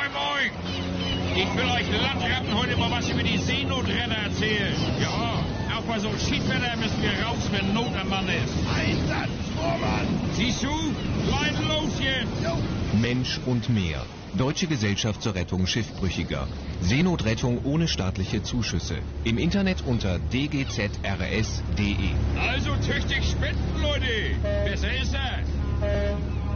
Moin, moin. Ich will euch Landratten heute mal was über die Seenotretter erzählen. Ja, auch bei so Schiedwetter müssen wir raus, wenn Not am Mann ist. Einsatz, Vormann! Siehst du? Leiden los jetzt! Jo. Mensch und Meer. Deutsche Gesellschaft zur Rettung Schiffbrüchiger. Seenotrettung ohne staatliche Zuschüsse. Im Internet unter dgzrs.de. Also tüchtig spenden, Leute. Besser ist das.